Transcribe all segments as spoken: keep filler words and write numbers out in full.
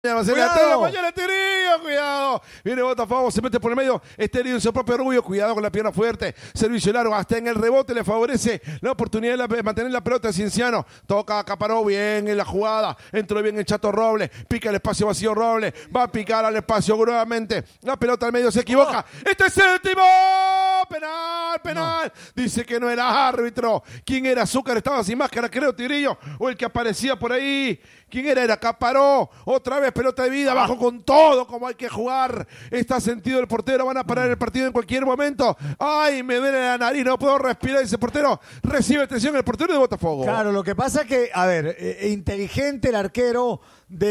Cuidado, mañana Tirillo, cuidado. Viene Botafogo, se mete por el medio. Está herido en su propio orgullo. Cuidado con la pierna fuerte. Servicio largo, hasta en el rebote le favorece la oportunidad de mantener la pelota a Cienciano. Toca, acaparó bien en la jugada. Entró bien el Chato Robles. Pica el espacio vacío Robles. Va a picar al espacio nuevamente. La pelota al medio se equivoca. Oh. ¡Este es séptimo! Penal, penal. No. Dice que no era árbitro. ¿Quién era? Azúcar estaba sin máscara, creo, Tirillo. O el que aparecía por ahí. ¿Quién era? Era Caparó. Otra vez pelota de vida. Abajo con todo como hay que jugar. Está sentido el portero. Van a parar el partido en cualquier momento. Ay, me duele la nariz. No puedo respirar. Ese portero recibe atención. El portero de Botafogo. Claro, lo que pasa es que, a ver, eh, inteligente el arquero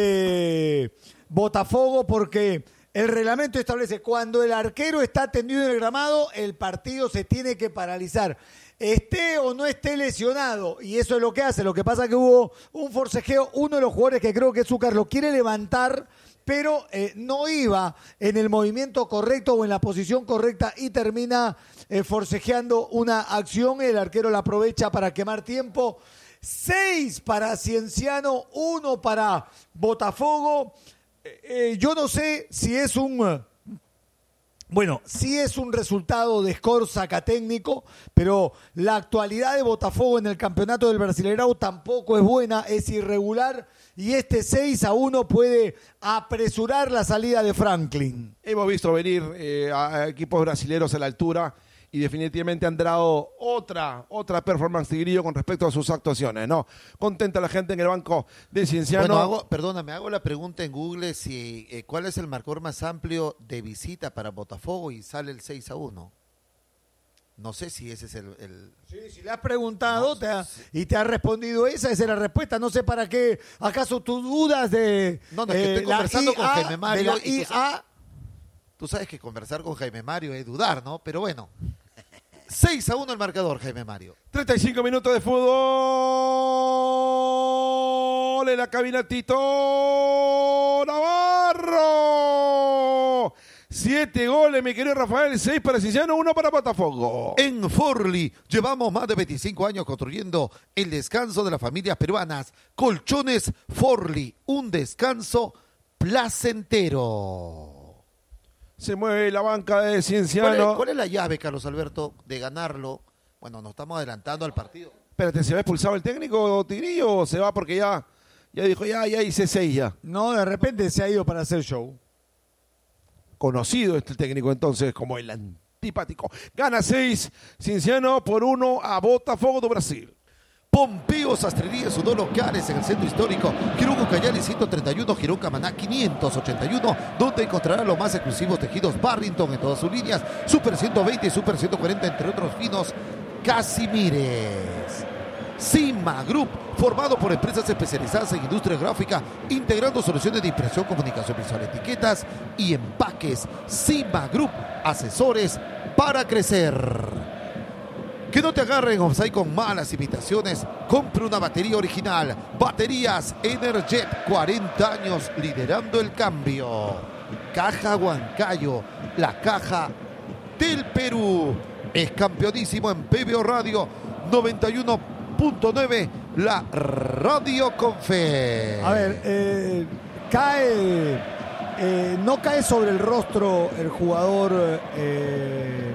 de Botafogo porque el reglamento establece cuando el arquero está tendido en el gramado, el partido se tiene que paralizar. Esté o no esté lesionado, y eso es lo que hace. Lo que pasa es que hubo un forcejeo, uno de los jugadores que creo que es Zúcar lo quiere levantar, pero eh, no iba en el movimiento correcto o en la posición correcta y termina eh, forcejeando una acción. El arquero la aprovecha para quemar tiempo. Seis para Cienciano, uno para Botafogo. Eh, eh, yo no sé si es un... Bueno, sí es un resultado de score sacatécnico, pero la actualidad de Botafogo en el campeonato del Brasileirão tampoco es buena, es irregular y este seis a uno puede apresurar la salida de Franklin. Hemos visto venir eh, a equipos brasileños a la altura y definitivamente han dado otra, otra performance Tigrillo con respecto a sus actuaciones, ¿no? Contenta la gente en el banco de Cienciano. Bueno, hago, perdóname, hago la pregunta en Google si eh, cuál es el marcador más amplio de visita para Botafogo y sale el seis a uno. No sé si ese es el... el... Sí, si le has preguntado no, te ha, sí. y te ha respondido esa, esa es la respuesta. No sé para qué, ¿acaso tus dudas de... No, no, es que estoy eh, conversando con Jaime Mario. De la I A... Tú sabes que conversar con Jaime Mario es dudar, ¿no? Pero bueno, seis a uno el marcador, Jaime Mario. treinta y cinco minutos de fútbol en la cabina Tito Navarro. Siete goles, mi querido Rafael, seis para Cienciano, uno para Botafogo. En Forli llevamos más de veinticinco años construyendo el descanso de las familias peruanas. Colchones Forli, un descanso placentero. Se mueve la banca de Cienciano. ¿Cuál es, ¿Cuál es la llave, Carlos Alberto, de ganarlo? Bueno, nos estamos adelantando al partido. Espérate, ¿se va expulsado el técnico Tigrillo o se va porque ya, ya dijo, ya, ya hice seis ya? No, de repente se ha ido para hacer show. Conocido este técnico entonces como el antipático. Gana seis, Cienciano por uno a Botafogo do Brasil. Pompeo Sastrería, sus dos locales en el centro histórico, Girón Ucayali ciento treinta y uno, Girón Camaná quinientos ochenta y uno, donde encontrará los más exclusivos tejidos Barrington en todas sus líneas, Super ciento veinte y Super ciento cuarenta, entre otros finos Casimires. Cima Group, formado por empresas especializadas en industria gráfica, integrando soluciones de impresión, comunicación visual, etiquetas y empaques. Cima Group, asesores para crecer. Que no te agarren offside con malas imitaciones. Compre una batería original. Baterías Energet, cuarenta años liderando el cambio. Caja Huancayo, la caja del Perú. Es campeonísimo en P B O Radio noventa y uno punto nueve, la radio con fe. A ver, eh, cae, eh, no cae sobre el rostro el jugador eh,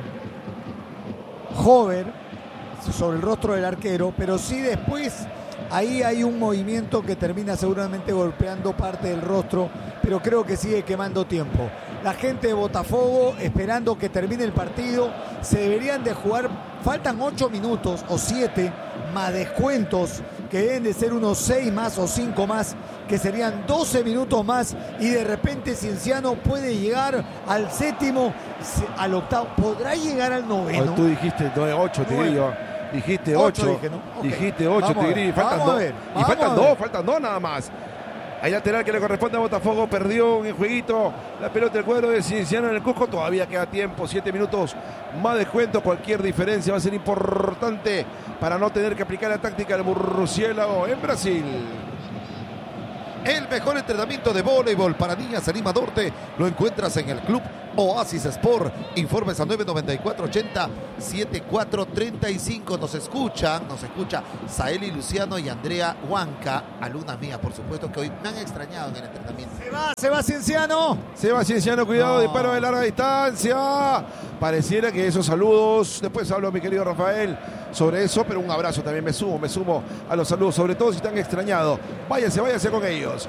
joven, sobre el rostro del arquero, pero sí después ahí hay un movimiento que termina seguramente golpeando parte del rostro, pero creo que sigue quemando tiempo. La gente de Botafogo esperando que termine el partido, se deberían de jugar, faltan ocho minutos o siete más descuentos que deben de ser unos seis más o cinco más, que serían doce minutos más, y de repente Cienciano puede llegar al séptimo, al octavo, podrá llegar al noveno. Tú dijiste ocho, Tigrillo. Dijiste ocho, dije, ¿no? Okay. Dijiste ocho, Tigrillo. Faltan dos. Y faltan dos, faltan dos nada más. Hay lateral que le corresponde a Botafogo, perdió en el jueguito la pelota del cuadro de Cienciano en el Cusco, todavía queda tiempo, siete minutos más de cuento, cualquier diferencia va a ser importante para no tener que aplicar la táctica del murciélago en Brasil. El mejor entrenamiento de voleibol para niñas en Lima Norte lo encuentras en el Club Oasis Sport. Informes al nueve nueve cuatro ochenta setenta y cuatro treinta y cinco. Nos escuchan, nos escucha Saeli Luciano y Andrea Huanca, alumna mía, por supuesto, que hoy me han extrañado en el entrenamiento. Se va, se va Cienciano. Se va Cienciano, cuidado, No. disparo de larga distancia. Pareciera que esos saludos, después hablo mi querido Rafael sobre eso, pero un abrazo también, me sumo, me sumo a los saludos, sobre todo si están extrañados. Váyanse, váyanse con ellos.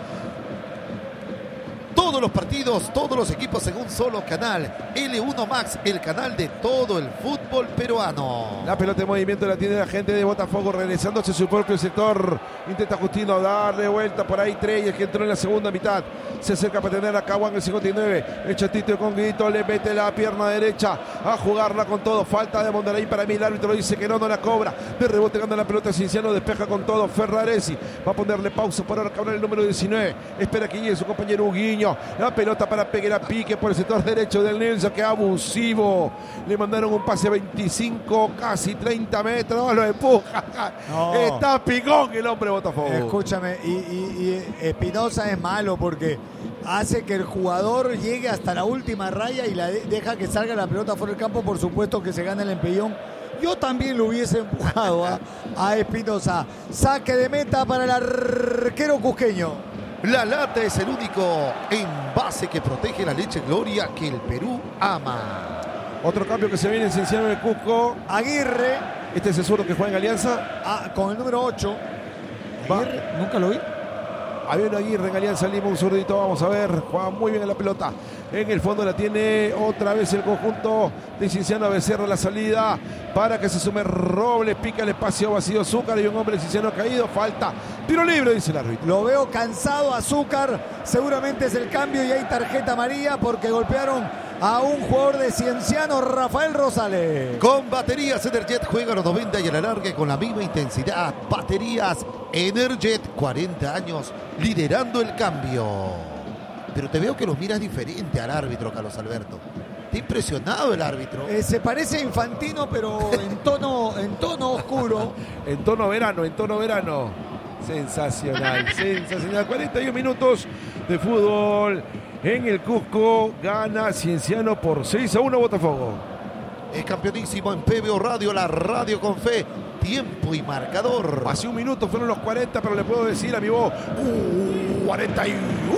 Todos los partidos, todos los equipos en un solo canal. L uno Max, el canal de todo el fútbol peruano. La pelota en movimiento la tiene la gente de Botafogo, regresando hacia su propio sector. Intenta Justino darle vuelta por ahí. Treyes, que entró en la segunda mitad. Se acerca para tener a Caguán en el cincuenta y nueve. El chatito con Guito le mete la pierna derecha a jugarla con todo. Falta de Mondaraí para mí. El árbitro dice que no, no la cobra. De rebote gana la pelota. Cienciano despeja con todo. Ferraresi va a ponerle pausa por ahora. Cabral el número diecinueve. Espera que llegue su compañero Huguiño. La pelota para Peguera, pique por el sector derecho del Nelson, que abusivo. Le mandaron un pase a veinticinco, casi treinta metros. Lo empuja. No. Está picón el hombre de Botafogo. Escúchame, y, y, y Espinosa es malo porque hace que el jugador llegue hasta la última raya y la de- deja que salga la pelota fuera del campo. Por supuesto que se gana el empellón. Yo también lo hubiese empujado a, a Espinosa. Saque de meta para el arquero cusqueño. La Lata es el único envase que protege la leche Gloria que el Perú ama. Otro cambio que se viene en Cienciano de Cusco. Aguirre Este es el zurdo que juega en Alianza. ah, con el número ocho. Va. Aguirre, nunca lo vi. Había un Aguirre en Alianza Lima, un zurdito, vamos a ver, juega muy bien en la pelota. En el fondo la tiene otra vez el conjunto de Cienciano. Becerra la salida para que se sume Robles, pica el espacio vacío Azúcar y un hombre de Cienciano caído, falta, tiro libre, dice el árbitro. Lo veo cansado, Azúcar. Seguramente es el cambio y hay tarjeta amarilla porque golpearon a un jugador de Cienciano, Rafael Rosales. Con baterías Energet juega a los noventa y el alargue con la misma intensidad. Baterías Energet, cuarenta años liderando el cambio. Pero te veo que los miras diferente al árbitro, Carlos Alberto. Está impresionado el árbitro. Eh, se parece a Infantino, pero en tono, en tono oscuro. En tono verano, en tono verano. Sensacional, sensacional. cuarenta y uno minutos de fútbol en el Cusco. Gana Cienciano por seis a uno Botafogo. Es campeonísimo en P B O Radio, la radio con fe. Tiempo y marcador. Hace un minuto fueron los cuarenta, pero le puedo decir a mi voz, uh, cuarenta y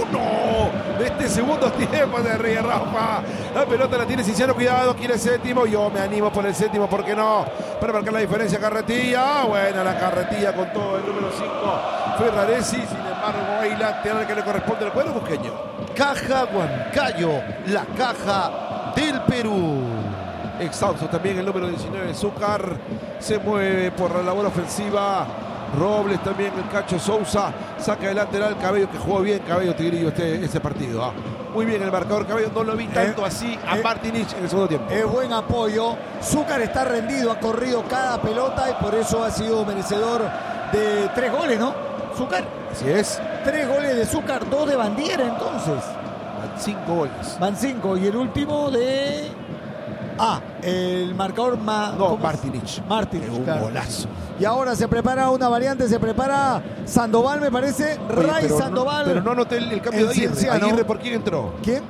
uno de este segundo tiempo de Rey Rafa. La pelota la tiene Cienciano, cuidado, quiere el séptimo. Yo me animo por el séptimo, ¿por qué no? Para marcar la diferencia, Carretilla. Buena la Carretilla con todo el número cinco. Ferraresi, sin embargo, hay lateral que le corresponde al cuadro cusqueño. Caja Huancayo, la caja del Perú. Exhausto también el número diecinueve, Zúcar, se mueve por la labor ofensiva. Robles también, el Cacho Sousa, saca el lateral Cabello, que jugó bien Cabello Tigrillo este, este partido. ¿ah? Muy bien el marcador Cabello, no lo vi tanto Eh, así a eh, Martinich en el segundo tiempo. Es buen apoyo. Zúcar está rendido, ha corrido cada pelota y por eso ha sido merecedor de tres goles, ¿no? Zúcar. Así es, Tres goles de Zúcar, dos de Bandiera entonces. van cinco goles. Van cinco. Y el último de... Ah, el marcador ma... No, ¿cómo? Martinich. Martinich, Un claro. golazo. Y ahora se prepara una variante, se prepara Sandoval, me parece. Oye, Ray pero no- Sandoval. pero no anoté el, el cambio El de Aguirre. Cienciano. Aguirre, ¿por quién entró? ¿Quién?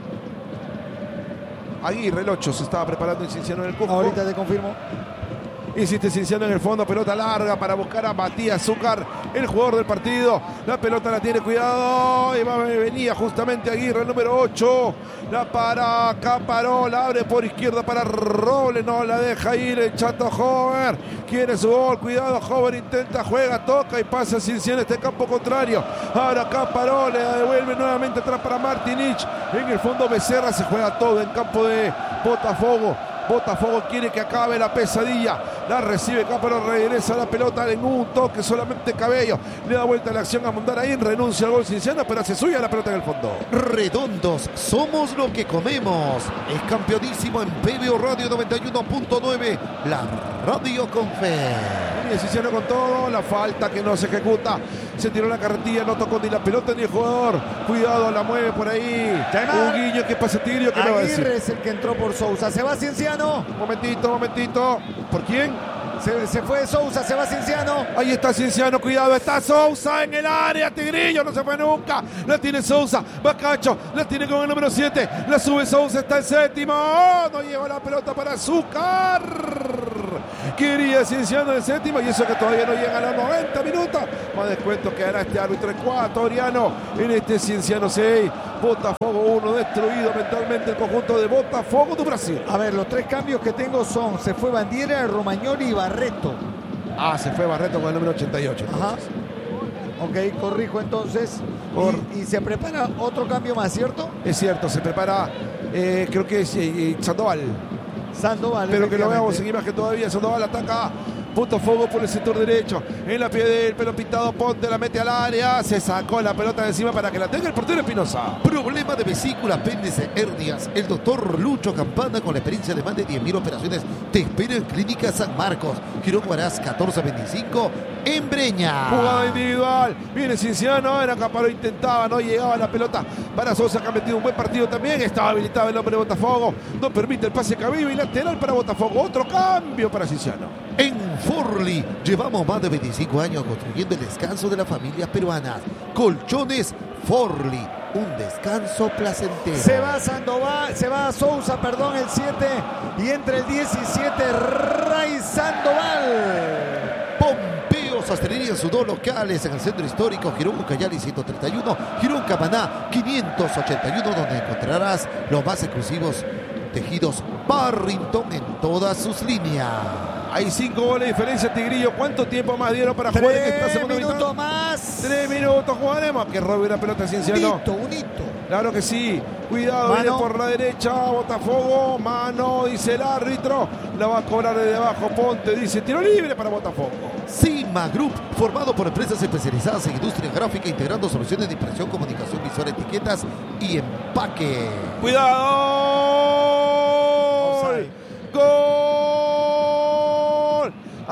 Aguirre, el ocho, se estaba preparando en Cienciano en el Cusco. Ahorita te confirmo. Insiste Cienciano en el fondo, pelota larga para buscar a Matías Zúcar, el jugador del partido. La pelota la tiene, cuidado, y va, venía justamente Aguirre, el número ocho. La para Caparó, la abre por izquierda para Robles, no la deja ir el Chato Hover. Quiere su gol, cuidado, Hover intenta, juega, toca y pasa Cienciano este campo contrario. Ahora Caparó le devuelve nuevamente atrás para Martinich. En el fondo Becerra, se juega todo en campo de Botafogo. Botafogo quiere que acabe la pesadilla. La recibe Cáparo, regresa la pelota en un toque solamente Cabello. Le da vuelta la acción a Mondaraín, renuncia al gol Cienciano, pero hace suya la pelota en el fondo. Redondos, somos lo que comemos. Es campeonísimo en P B O Radio noventa y uno punto nueve, la radio con fe. Viene Cienciano con todo, la falta que no se ejecuta. Se tiró la carretilla, no tocó ni la pelota ni el jugador. Cuidado, la mueve por ahí. Un guiño que pasa Tigrillo, ¿qué me va a decir? Aguirre es el que entró por Sousa. Se va Cienciano. Un momentito, un momentito. ¿Por quién? Se, se fue Sousa, se va Cienciano. Ahí está Cienciano, cuidado, está Sousa en el área, Tigrillo, no se fue nunca. La tiene Sousa, va Cacho, la tiene con el número siete, la sube Sousa, está el séptimo. Oh, no lleva la pelota para Azúcar. Quería Cienciano el séptimo y eso que todavía no llega a los noventa minutos. Más descuento que hará este árbitro ecuatoriano en este Cienciano seis. Botafogo uno, destruido mentalmente el conjunto de Botafogo do Brasil. A ver, los tres cambios que tengo son: se fue Bandiera, Romagnoli y Barreto. Ah, se fue Barreto con el número ochenta y ocho. Entonces. Ajá. Ok, corrijo entonces. Por... Y, y se prepara otro cambio más, ¿cierto? Es cierto, se prepara, eh, creo que es eh, Sandoval. Sandoval. Pero que lo veamos en imagen todavía. Sandoval ataca. Botafogo por el sector derecho. En la pie del pelo pintado, Ponte la mete al área. Se sacó la pelota de encima para que la tenga el portero Espinosa. Problema de vesícula, apéndice, hernias. El doctor Lucho Campana, con la experiencia de más de diez mil operaciones, te espera en Clínica San Marcos. Girón Guarás catorce veinticinco, en Breña. Jugada individual. Viene Cienciano. Era Caparo, intentaba, no llegaba la pelota para Sosa, que ha metido un buen partido también. Estaba habilitado el hombre de Botafogo. No permite el pase Cabillo y lateral para Botafogo. Otro cambio para Cienciano. En Forli llevamos más de veinticinco años construyendo el descanso de las familias peruanas. Colchones Forli, un descanso placentero. Se va Sandoval, se va Sousa, perdón, el siete, y entre el diecisiete Ray Sandoval. Pompeo Sastrería en sus dos locales en el centro histórico Girón Ucayali ciento treinta y uno, Girón Cabaná quinientos ochenta y uno, donde encontrarás los más exclusivos tejidos Barrington en todas sus líneas. Hay cinco goles de diferencia, Tigrillo. ¿Cuánto tiempo más dieron para jugar en esta segunda mitad? Tres minutos más. Tres minutos jugaremos. Que robe una pelota Cienciano. Un hito, un hito. Claro que sí. Cuidado, Mano. viene por la derecha Botafogo. Mano, dice el árbitro. La va a cobrar desde abajo. Ponte, dice tiro libre para Botafogo. Cima Group, formado por empresas especializadas en industria gráfica, integrando soluciones de impresión, comunicación visual, etiquetas y empaque. ¡Cuidado! Offside. ¡Gol!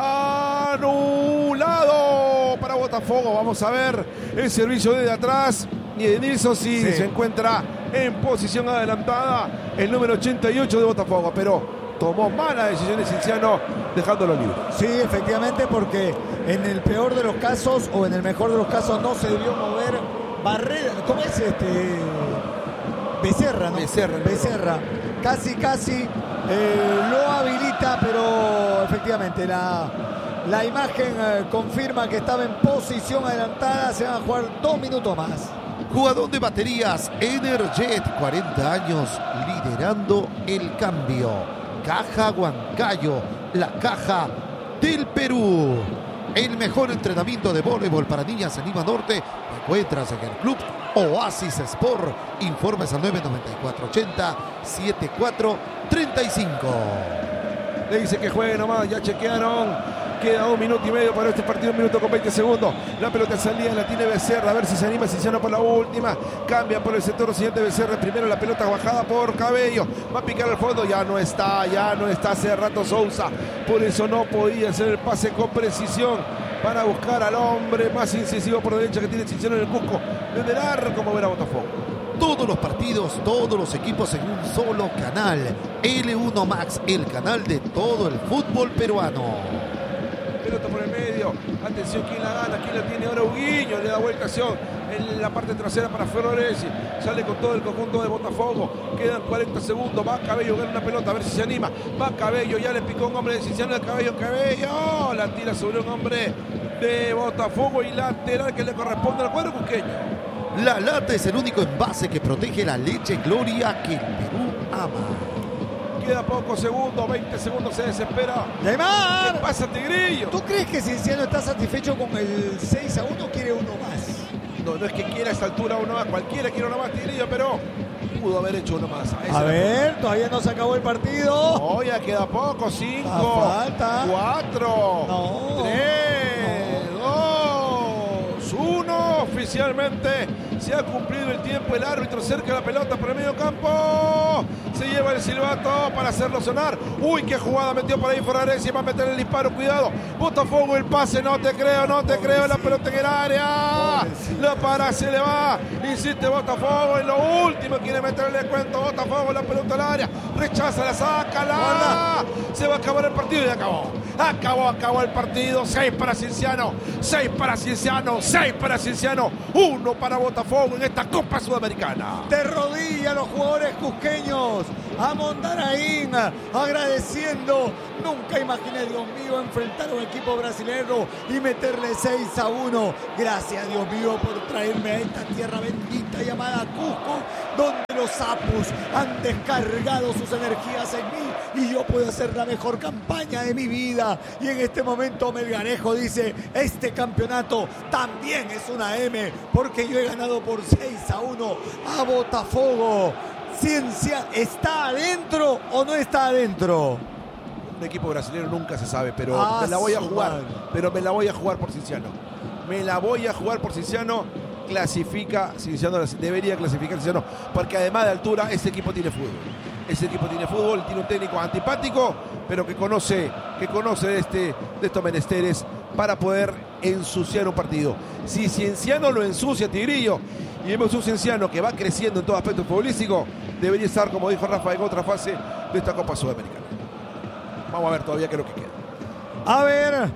¡Anulado para Botafogo! Vamos a ver el servicio desde atrás. Y Edilson sí, Sí. se encuentra en posición adelantada el número ochenta y ocho de Botafogo, pero tomó mala decisión de Cienciano dejándolo libre. Sí, efectivamente, porque en el peor de los casos o en el mejor de los casos no se debió mover Barrera. ¿Cómo es este? Becerra, ¿no? Becerra, el Becerra. Casi, casi eh, lo habilita, pero efectivamente la, la imagen eh, confirma que estaba en posición adelantada. Se van a jugar dos minutos más. Jugador de baterías Energet, cuarenta años liderando el cambio. Caja Huancayo, la caja del Perú. El mejor entrenamiento de voleibol para niñas en Lima Norte lo encuentras en el club Oasis Sport. Informes al nueve nueve cuatro ocho cero siete cuatro tres cinco. Le dice que juegue nomás, ya chequearon. Queda un minuto y medio para este partido, un minuto con veinte segundos. La pelota salida, la tiene Becerra, a ver si se anima Cienciano por la última. Cambia por el sector siguiente Becerra. Primero la pelota bajada por Cabello. Va a picar al fondo, ya no está, ya no está hace rato Sousa. Por eso no podía hacer el pase con precisión para buscar al hombre más incisivo por derecha que tiene Cienciano en el Cusco. Desde el arco, como ver a Botafogo. Todos los partidos, todos los equipos en un solo canal. L uno Max, el canal de todo el fútbol peruano. Pelota por el medio, atención, ¿quién la gana? ¿Quién la tiene ahora? Huguiño, le da vuelta acción en la parte trasera para Ferraresi, sale con todo el conjunto de Botafogo, quedan cuarenta segundos, va Cabello, gana una pelota, a ver si se anima, va Cabello, ya le picó un hombre de Cienciano al Cabello, Cabello, la tira sobre un hombre de Botafogo y lateral que le corresponde al cuadro cusqueño. La lata es el único envase que protege la leche Gloria que el Perú ama. Queda pocos segundos, veinte segundos, se desespera. ¡Neymar! ¿Qué pasa, Tigrillo? ¿Tú crees que Cienciano está satisfecho con el seis a uno o quiere uno más? No, no es que quiera a esta altura uno más, cualquiera quiere uno más, Tigrillo, pero pudo haber hecho uno más. A ver, todavía no se acabó el partido. Oh, ya queda poco, cinco, Ah, falta. cuatro, No. tres, dos, uno. Oficialmente se ha cumplido el tiempo. El árbitro cerca de la pelota por el medio campo. Se lleva el silbato para hacerlo sonar. Uy, qué jugada metió por ahí Ferraresi. Va a meter el disparo, cuidado. Botafogo el pase, no te creo, no te creo. La pelota en el área. La para, se le va. Insiste Botafogo en lo último. Quiere meterle cuento Botafogo, la pelota al área. Rechaza, la saca. Bacalá. Se va a acabar el partido y acabó. Acabó, acabó el partido. Seis para Cienciano, seis para Cienciano, seis para Cienciano, uno para Botafogo en esta Copa Sudamericana. De rodillas los jugadores cusqueños a Mondaraín, agradeciendo. Nunca imaginé, Dios mío, enfrentar a un equipo brasileño y meterle seis a uno. Gracias, Dios mío, por traerme a esta tierra bendita llamada Cusco, donde los sapos han descargado sus energías en mí y yo puedo hacer la mejor campaña de mi vida. Y en este momento Melgarejo dice, este campeonato también es una M, porque yo he ganado por seis a uno a Botafogo. Ciencia, ¿está adentro o no está adentro? Un equipo brasileño nunca se sabe, pero ah, me la voy a jugar. madre. Pero me la voy a jugar por Cienciano. Me la voy a jugar por Cienciano. Clasifica Cienciano, debería clasificar Cienciano, porque además de altura, ese equipo tiene fútbol. Ese equipo tiene fútbol, tiene un técnico antipático, pero que conoce, que conoce de, este, de estos menesteres para poder ensuciar un partido. Si Cienciano lo ensucia, Tigrillo, y vemos un Cienciano que va creciendo en todo aspecto futbolístico, debería estar, como dijo Rafa, en otra fase de esta Copa Sudamericana. Vamos a ver todavía qué es lo que queda. A ver,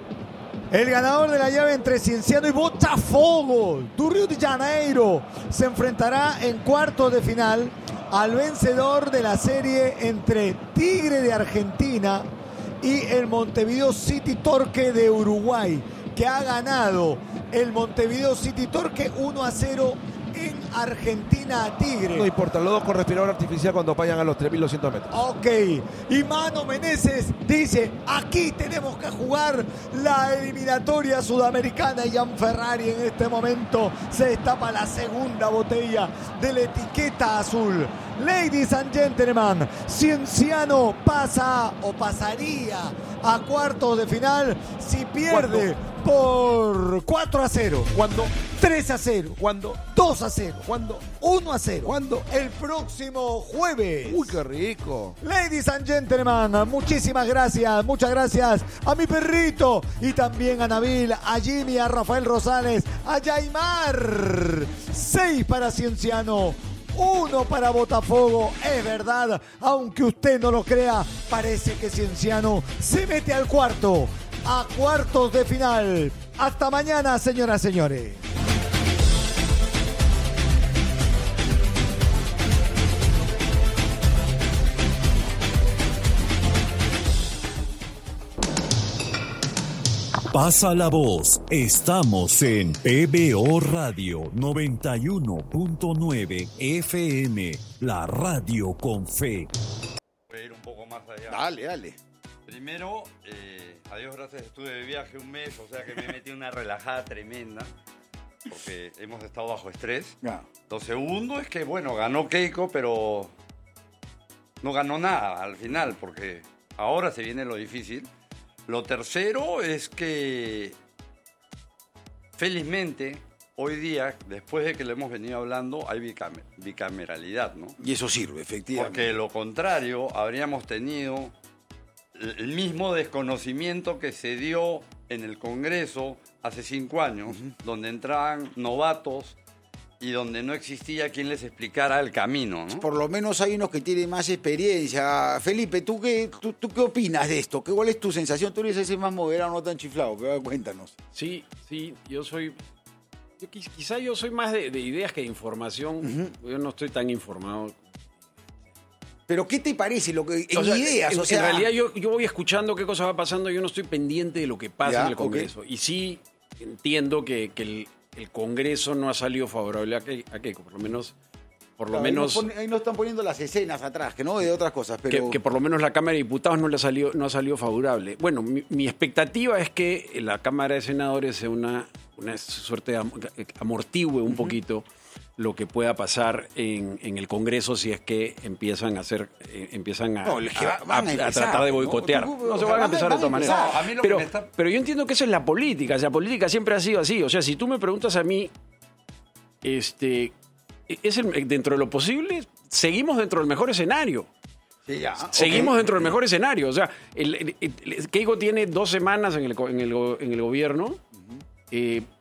el ganador de la llave entre Cienciano y Botafogo do Rio de Janeiro se enfrentará en cuartos de final al vencedor de la serie entre Tigre de Argentina y el Montevideo City Torque de Uruguay, que ha ganado el Montevideo City Torque uno a cero en Argentina a Tigre. No importa, los dos con respirador artificial cuando vayan a los tres mil doscientos metros. Ok, y Mano Meneses dice, aquí tenemos que jugar la eliminatoria sudamericana, y Gianferrari en este momento se destapa la segunda botella de la etiqueta azul. Ladies and gentlemen, Cienciano pasa o pasaría a cuartos de final si pierde por cuatro a cero. ¿Cuándo? tres a cero. ¿Cuándo? dos a cero. ¿Cuándo? uno a cero. ¿Cuándo? El próximo jueves. Uy, qué rico. Ladies and gentlemen, muchísimas gracias, muchas gracias a mi perrito y también a Nabil, a Jimmy, a Rafael Rosales, a Yaimar. Seis para Cienciano, uno para Botafogo. Es verdad, aunque usted no lo crea, parece que Cienciano se mete al cuarto, a cuartos de final. Hasta mañana, señoras y señores. Pasa la voz, estamos en P B O Radio noventa y uno punto nueve F M, la radio con fe. Voy a ir un poco más allá. Dale, dale. Primero, eh, a Dios gracias, estuve de viaje un mes, o sea que me metí una relajada tremenda, porque hemos estado bajo estrés. Ya. Lo segundo es que, bueno, ganó Keiko, pero no ganó nada al final, porque ahora se viene lo difícil. Lo tercero es que, felizmente, hoy día, después de que lo hemos venido hablando, hay bicamer- bicameralidad, ¿no? Y eso sirve, efectivamente. Porque de lo contrario, habríamos tenido el mismo desconocimiento que se dio en el Congreso hace cinco años, uh-huh. donde entraban novatos y donde no existía quien les explicara el camino, ¿no? Por lo menos hay unos que tienen más experiencia. Felipe, ¿tú qué, tú, tú qué opinas de esto? ¿Cuál es tu sensación? Tú eres ese más moderado, no tan chiflado, pero cuéntanos. Sí, sí, yo soy... Yo, quizá yo soy más de, de ideas que de información. Uh-huh. Yo no estoy tan informado. ¿Pero qué te parece? Lo que, en o sea, ideas, en, o sea... En realidad yo, yo voy escuchando qué cosa va pasando, yo no estoy pendiente de lo que pasa ya, en el Congreso. Okay. Y sí entiendo que, que el, el Congreso no ha salido favorable a Keiko, por lo menos... Por lo claro, menos ahí, nos pone, ahí nos están poniendo las escenas atrás, que no de otras cosas, pero... Que, que por lo menos la Cámara de Diputados no, le ha, salido, no ha salido favorable. Bueno, mi, mi expectativa es que la Cámara de Senadores sea una, una suerte de am, amortigüe un uh-huh. poquito lo que pueda pasar en, en el Congreso si es que empiezan a hacer, eh, empiezan a, no, a, a, a, a, a tratar de boicotear. No, no se van a empezar de otra manera. No, a mí lo pero, que me está... pero yo entiendo que eso es la política. O sea, la política siempre ha sido así. O sea, si tú me preguntas a mí, este... Es el, dentro de lo posible, seguimos dentro del mejor escenario. Sí, ya. Seguimos okay. dentro del mejor escenario. O sea, el, el, el, el Keiko tiene dos semanas en el, en el, en el gobierno. Uh-huh. Eh,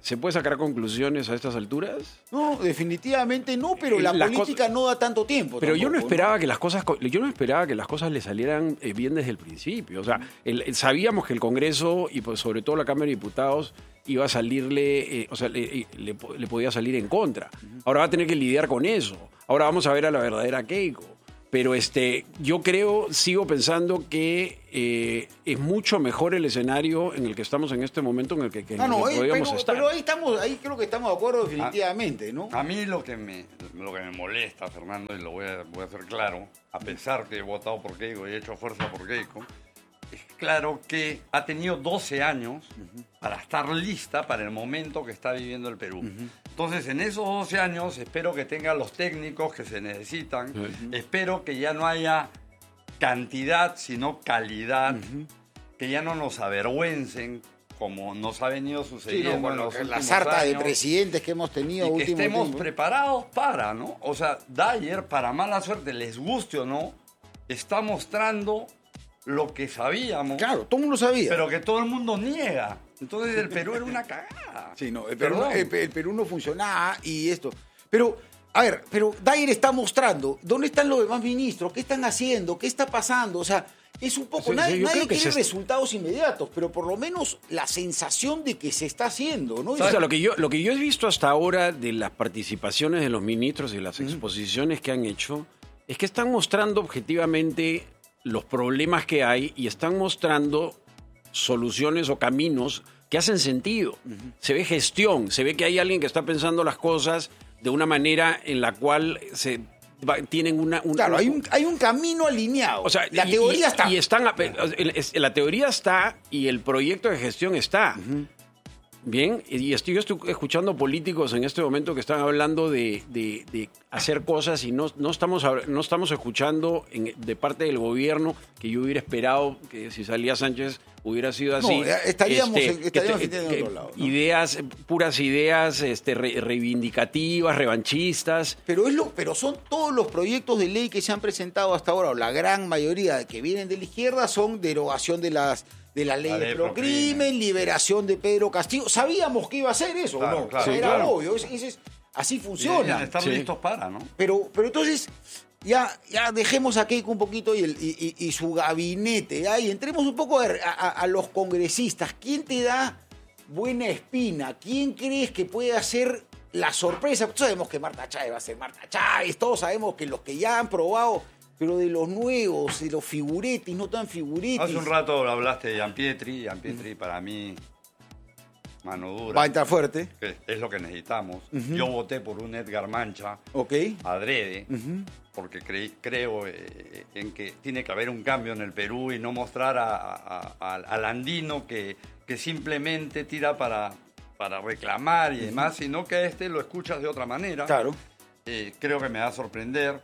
¿Se puede sacar conclusiones a estas alturas? No, definitivamente no, pero Eh, la las política cosas- no da tanto tiempo. Pero yo no tampoco, esperaba que las cosas co- yo no esperaba que las cosas le salieran eh, bien desde el principio. O sea, el- el- sabíamos que el Congreso y pues, sobre todo la Cámara de Diputados iba a salirle, eh, o sea, le, le, le podía salir en contra. Ahora va a tener que lidiar con eso. Ahora vamos a ver a la verdadera Keiko. Pero este, yo creo, sigo pensando que eh, es mucho mejor el escenario en el que estamos en este momento en el que, que en No, el no, que eh, podíamos pero, estar. pero ahí estamos, ahí creo que estamos de acuerdo definitivamente, ¿no? A mí lo que me, lo que me molesta, Fernando, y lo voy a, voy a hacer claro, a pesar que he votado por Keiko y he hecho fuerza por Keiko, es claro que ha tenido doce años para estar lista para el momento que está viviendo el Perú. Entonces, en esos doce años, espero que tenga los técnicos que se necesitan. Espero que ya no haya cantidad, sino calidad. Que ya no nos avergüencen, como nos ha venido Sí, sucediendo no, en bueno, los la últimos sarta de años. presidentes que hemos tenido Y que último estemos tiempo. preparados para, ¿no? O sea, Dyer, para mala suerte, les guste o no, está mostrando lo que sabíamos, Claro, todo el mundo sabía. pero que todo el mundo niega. Entonces el Perú era una cagada. Sí, no, el Perú, Perdón. el, el Perú no funcionaba y esto. Pero, a ver, pero Dyer está mostrando dónde están los demás ministros, qué están haciendo, qué está pasando. O sea, es un poco. Sí, nadie sí, yo nadie creo que quiere se- resultados inmediatos, pero por lo menos la sensación de que se está haciendo, ¿no? O sea, lo que yo lo que yo he visto hasta ahora de las participaciones de los ministros y las exposiciones que han hecho es que están mostrando objetivamente los problemas que hay y están mostrando soluciones o caminos que hacen sentido. Se ve gestión, se ve que hay alguien que está pensando las cosas de una manera en la cual se va- tienen una, un- Claro, hay un, hay un camino alineado. o sea, la y- teoría y- está. Y están, el- es- la teoría está y el proyecto de gestión está. Bien, y estoy, yo estoy escuchando políticos en este momento que están hablando de, de- de hacer cosas y no, no, estamos, hab- no estamos escuchando en- de parte del gobierno, que yo hubiera esperado que si salía Sánchez hubiera sido así. No, ya estaríamos en- que estaríamos te- en que otro lado, ¿no? Ideas, eh, puras ideas este, re- reivindicativas, revanchistas. Pero, es lo, pero son todos los proyectos de ley que se han presentado hasta ahora, o la gran mayoría que vienen de la izquierda, son derogación de las de la ley La de ley procrimen, procrimen. liberación de Pedro Castillo. Sabíamos que iba a ser eso, Claro, ¿no? claro. O sea, Sí, era claro. obvio, es- es- es- así Y funciona. deben estar Sí. listos para, ¿no? Pero, pero entonces, ya, ya dejemos a Keiko un poquito y, el- y- y- y su gabinete, ¿ya? Y entremos un poco a, a- a los congresistas. ¿Quién te da buena espina? ¿Quién crees que puede hacer la sorpresa? Todos sabemos que Marta Chávez va a ser Marta Chávez, todos sabemos que los que ya han probado, pero de los nuevos, de los figuretis, no tan figuretis. Hace un rato hablaste de Gianpietri. Gianpietri para mí, mano dura. Va a entrar fuerte, que es lo que necesitamos. Yo voté por un Edgar Mancha ¿ok? adrede, porque creí- creo eh, en que tiene que haber un cambio en el Perú y no mostrar a- a- a- al andino que, que simplemente tira para, para reclamar y demás, sino que a este lo escuchas de otra manera. Claro. Eh, creo que me va a sorprender.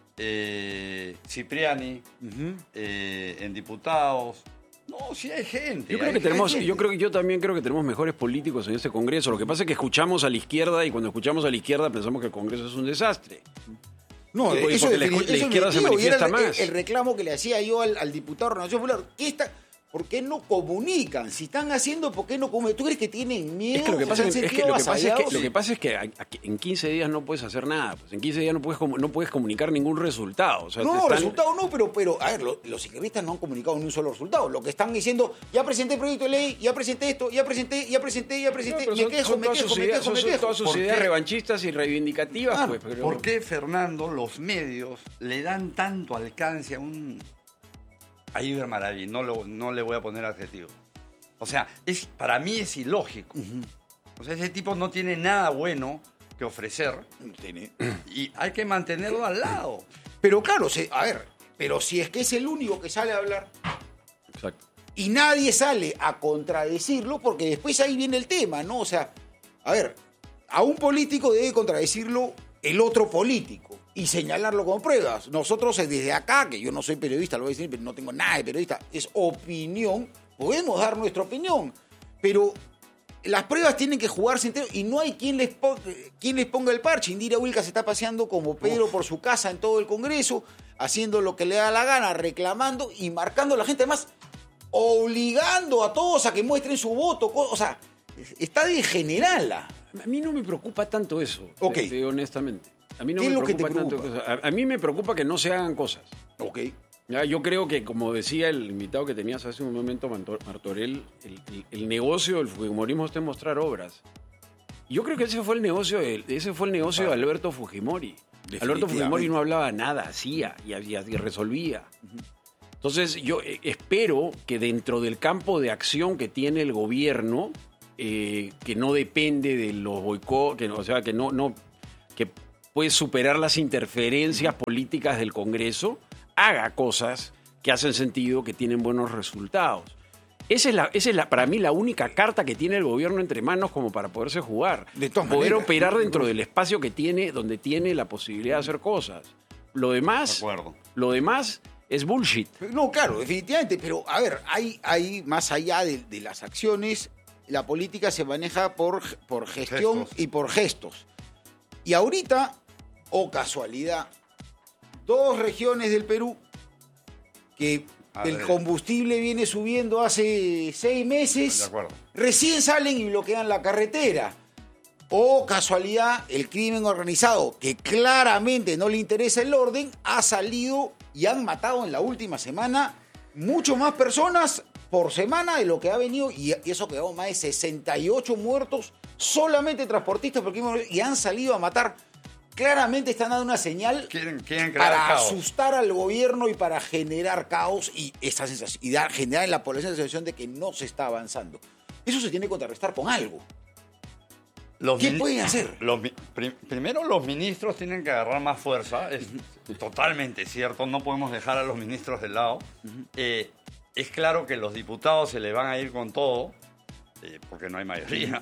Eh, Cipriani eh, en diputados. No, sí hay gente. Yo creo hay que tenemos, gente. yo creo que yo también creo que tenemos mejores políticos en este Congreso. Lo que pasa es que escuchamos a la izquierda y cuando escuchamos a la izquierda pensamos que el Congreso es un desastre. No, Sí, porque eso, la- defini- la eso izquierda se definitivo, y era manifiesta el, más. el reclamo que le hacía yo al, al diputado de Renovación Popular. ¿Qué está, ¿Por qué no comunican? Si están haciendo, ¿por qué no comunican? ¿Tú crees que tienen miedo? Es que lo que ¿Se pasa han es, que, es que sentido lo que pasa es que avasallados? lo que pasa es que a- a- en quince días no puedes hacer nada. Pues en quince días no puedes comu- no puedes comunicar ningún resultado. O sea, te No, están- resultado no, pero, pero a ver, lo- los izquierdistas no han comunicado ni un solo resultado. Lo que están diciendo, ya presenté el proyecto de ley, ya presenté esto, ya presenté, ya presenté, ya No, presenté, pero me son- quejo, son me todas quejo, sus me ideas- quejo, me son quejo. todas sus ¿Por ideas qué? revanchistas y reivindicativas. Claro, Pues, pero- ¿Por qué, Fernando, los medios le dan tanto alcance a un... a Iber Maraví? No, lo- no le voy a poner adjetivo. O sea, es, para mí es ilógico. O sea, ese tipo no tiene nada bueno que ofrecer Tiene- y hay que mantenerlo al lado. Pero claro, se- a ver, pero si es que es el único que sale a hablar Exacto. y nadie sale a contradecirlo, porque después ahí viene el tema, ¿no? O sea, a ver, a un político debe contradecirlo el otro político y señalarlo con pruebas. Nosotros eh, desde acá, que yo no soy periodista, lo voy a decir, pero no tengo nada de periodista, es opinión, podemos dar nuestra opinión, pero las pruebas tienen que jugarse entero y no hay quien les, po- quien les ponga el parche. Indira Wilca se está paseando como Pedro por su casa en todo el Congreso, haciendo lo que le da la gana, reclamando y marcando a la gente, además obligando a todos a que muestren su voto. co- O sea, está de generala. A mí no me preocupa tanto eso, Ok. te digo honestamente. A mí no ¿Qué me es lo que te preocupa tanto preocupa? eso. A, a mí me preocupa que no se hagan cosas. Ok. Ya, yo creo que, como decía el invitado que tenías hace un momento, Mantor- Martorell, el, el- el negocio del fujimorismo está en mostrar obras. Yo creo que ese fue el negocio de, ese fue el negocio de Alberto Fujimori. Alberto Fujimori no hablaba nada, hacía y, y- y resolvía. Entonces yo eh, espero que dentro del campo de acción que tiene el gobierno, eh, que no depende de los boicots, que no- o sea, que no, no, que puede superar las interferencias políticas del Congreso, haga cosas que hacen sentido, que tienen buenos resultados. Esa es, la, esa es la, para mí la única carta que tiene el gobierno entre manos como para poderse jugar. De todas Poder maneras. operar dentro del espacio que tiene, donde tiene la posibilidad de hacer cosas. Lo De demás, acuerdo. lo demás es bullshit. No, claro, definitivamente, pero a ver, hay, hay más allá de, de las acciones, la política se maneja por, por gestión Gestos. y por gestos. Y ahorita, o casualidad, dos regiones del Perú que A el ver. combustible viene subiendo hace seis meses, De acuerdo. recién salen y bloquean la carretera. O casualidad, el crimen organizado, que claramente no le interesa el orden, ha salido y han matado en la última semana mucho más personas por semana de lo que ha venido, y y eso quedó más de sesenta y ocho muertos, solamente transportistas por crimen organizado, y han salido a matar. Claramente están dando una señal Quieren, quieren crear para caos. asustar al gobierno y para generar caos y esa sensación, y dar, generar en la población la sensación de que no se está avanzando. Eso se tiene que contrarrestar con algo. Los ¿Qué mini- pueden hacer? Los mi- prim- primero, los ministros tienen que agarrar más fuerza. Es totalmente cierto. No podemos dejar a los ministros de lado. Eh, es claro que los diputados se le van a ir con todo, eh, porque no hay mayoría.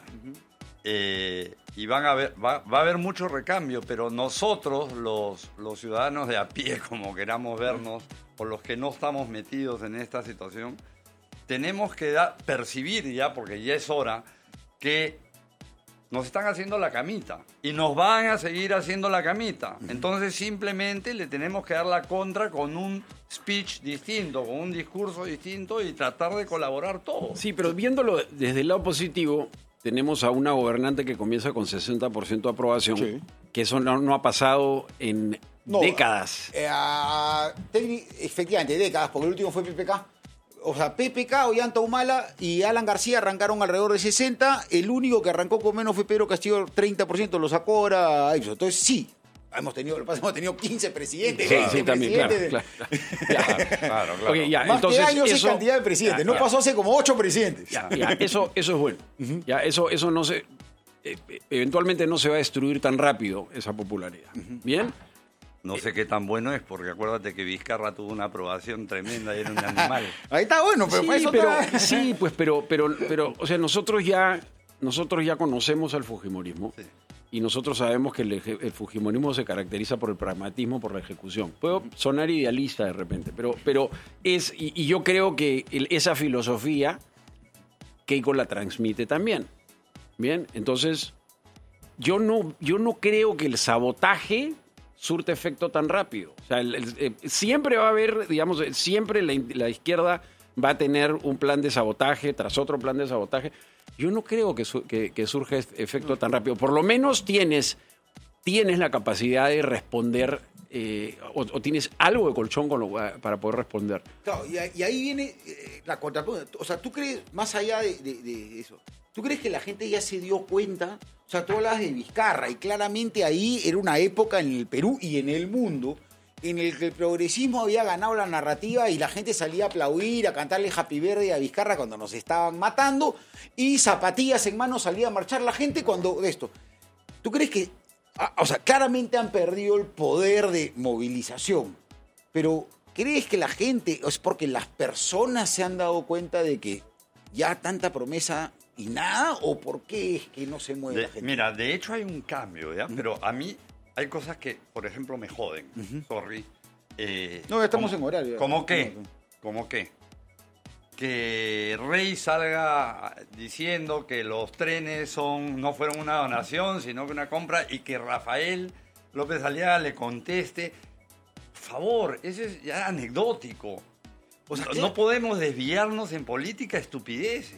Eh, y van a ver, va, va a haber mucho recambio, pero nosotros, los, los ciudadanos de a pie, como queramos vernos, o los que no estamos metidos en esta situación, tenemos que da- percibir ya, porque ya es hora, que nos están haciendo la camita y nos van a seguir haciendo la camita. Entonces simplemente le tenemos que dar la contra con un speech distinto, con un discurso distinto y tratar de colaborar todos. Sí, pero viéndolo desde el lado positivo, tenemos a una gobernante que comienza con sesenta por ciento de aprobación, Sí. que eso no, no ha pasado en No, décadas. eh, ah, técnic- efectivamente, décadas, porque el último fue P P K. O sea, P P K, Ollanta Humala y Alan García arrancaron alrededor de sesenta. El único que arrancó con menos fue Pedro Castillo, treinta por ciento, lo sacó ahora Ipsos. Entonces, sí, hemos tenido, lo que pasa es que hemos tenido quince presidentes. Sí, veinte sí, también, claro, presidentes. claro. Ya. Claro, claro. Ok, ya, Más entonces, que años es eso- cantidad de presidentes. Ya, No ya. pasó hace como ocho presidentes. Ya, ya, eso, eso es bueno. Ya, eso, eso no se. eh, eventualmente no se va a destruir tan rápido esa popularidad. ¿Bien? No sé qué tan bueno es, porque acuérdate que Vizcarra tuvo una aprobación tremenda y era un animal. Ahí está bueno, pero Sí, para eso pero, está- sí, pues, pero, pero, pero, o sea, nosotros ya, nosotros ya conocemos al fujimorismo. Sí. Y nosotros sabemos que el, eje- el fujimorismo se caracteriza por el pragmatismo, por la ejecución. Puedo sonar idealista de repente, pero, pero es, y, y yo creo que el- esa filosofía Keiko la transmite también. Bien, entonces yo no, yo no creo que el sabotaje surte efecto tan rápido. O sea, el- el- eh, siempre va a haber, digamos, eh, siempre la, in- la izquierda va a tener un plan de sabotaje tras otro plan de sabotaje. Yo no creo que, su- que, que surja este efecto tan rápido. Por lo menos tienes, tienes la capacidad de responder eh, o, o tienes algo de colchón con lo- para poder responder. Claro, y, ahí- y ahí viene eh, la contrapunta. O sea, ¿tú crees, más allá de, de- de eso, ¿tú crees que la gente ya se dio cuenta? O sea, tú hablas de Vizcarra y claramente ahí era una época en el Perú y en el mundo en el que el progresismo había ganado la narrativa y la gente salía a aplaudir, a cantarle Happy Birthday a Vizcarra cuando nos estaban matando, y zapatillas en mano salía a marchar la gente cuando de esto. ¿Tú crees que, ah, o sea, claramente han perdido el poder de movilización, pero crees que la gente, es porque las personas se han dado cuenta de que ya tanta promesa y nada, o por qué es que no se mueve De- la gente? mira, de hecho hay un cambio, ¿ya? Pero a mí hay cosas que, por ejemplo, me joden. Sorry. Eh, No, ya estamos ¿cómo- en horario. ¿Cómo qué? No, no. ¿Cómo qué? Que Rey salga diciendo que los trenes son no fueron una donación, sino que una compra, y que Rafael López Aliaga le conteste. Por favor, eso es ya anecdótico. O sea, ¿qué? no podemos desviarnos en política estupideces.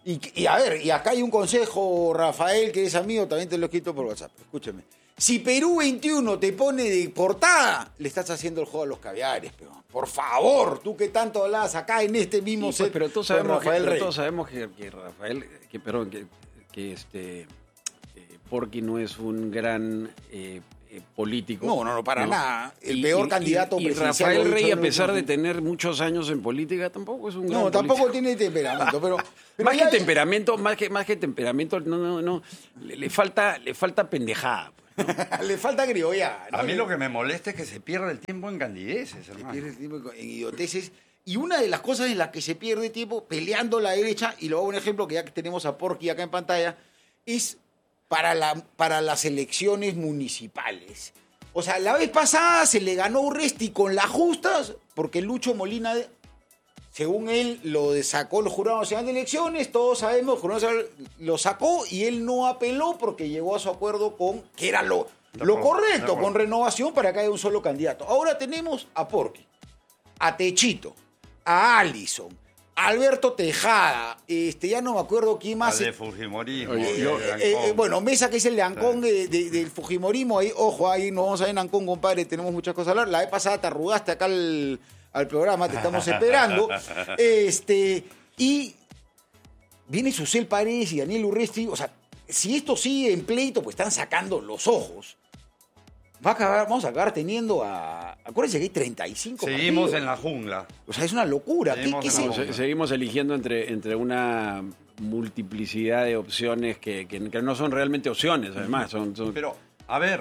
Y, y a ver, y acá hay un consejo, Rafael, que es amigo, también te lo he escrito por WhatsApp. Escúchame. Si Perú veintiuno te pone de portada, le estás haciendo el juego a los caviares, pero por favor, tú que tanto hablabas acá en este mismo Sí, pues, set pero todos con sabemos, que, Rafael pero Rey. todos sabemos que, que Rafael, que, perdón, que, que este eh, Porky no es un gran eh, eh, político. No, no, no, para ¿no? nada. El Y- peor y- candidato y, y presidencial. Rafael lo he Rey, dicho a en pesar de otros- tener muchos años en política, tampoco es un gran No, tampoco político. tiene temperamento, pero... pero Más ya- que temperamento, más que, más que temperamento, no, no, no. Le, le falta, le falta pendejada. Le falta criolla. ¿no? A mí lo que me molesta es que se pierde el tiempo en candideces, Se hermano. pierde el tiempo en idioteces. Y una de las cosas en las que se pierde tiempo peleando la derecha, y lo hago un ejemplo que ya que tenemos a Porky acá en pantalla, es para, la, para las elecciones municipales. O sea, la vez pasada se le ganó Urresti con las justas, porque Lucho Molina, según él, lo sacó el Jurado Nacional de Elecciones, todos sabemos, el Jurado Nacional lo sacó y él no apeló porque llegó a su acuerdo con, que era lo, De lo acuerdo, de correcto, acuerdo. con renovación para que haya un solo candidato. Ahora tenemos a Porky, a Techito, a Allison, a Alberto Tejada, este, ya no me acuerdo quién más. Al de Fujimorismo. Oye, de yo- Eh, Ancón. eh, bueno, Mesa, que es el de Ancón de- de- del Fujimorismo, ahí, ojo, ahí nos vamos a ver en Ancón, compadre, tenemos muchas cosas a hablar. La vez pasada te arrugaste acá al, al programa, te estamos esperando. Este, y viene Susel Paredes y Daniel Urresti, o sea, si esto sigue en pleito, pues están sacando los ojos. Va a acabar, vamos a acabar teniendo a... Acuérdense que hay treinta y cinco Seguimos partidos. en la jungla. O sea, es una locura. ¿Qué, Seguimos qué en se- la No, se- seguimos eligiendo entre, entre una multiplicidad de opciones que, que- que no son realmente opciones, además. Son, son- Pero, a ver.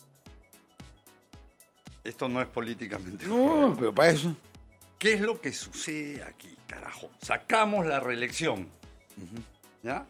Esto no es políticamente No, correcto. pero para eso... ¿Qué es lo que sucede aquí, carajo? Sacamos la reelección. ¿Ya?